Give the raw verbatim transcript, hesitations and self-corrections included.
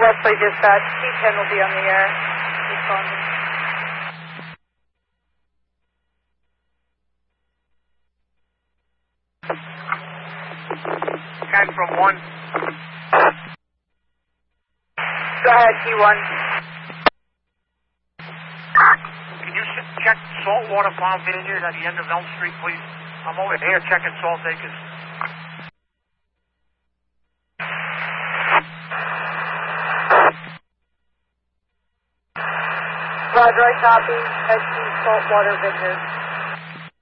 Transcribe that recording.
Wesley Dispatch, T ten will be on the air. Responding. ten from one. Go ahead, T one. Can you check saltwater farm vineyard at the end of Elm Street, please? I'm over here checking salt acres. Roger, I copy. S T Saltwater Vineyard.